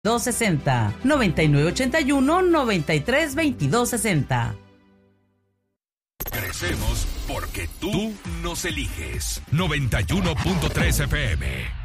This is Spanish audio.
260 9981-932260. Crecemos porque tú nos eliges. 91.3 FM.